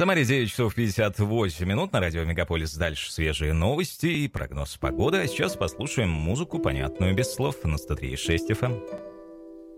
Самаре 9 часов 58 минут. На радио Мегаполис дальше свежие новости и прогноз погоды. А сейчас послушаем музыку, понятную без слов, на 103.6 FM.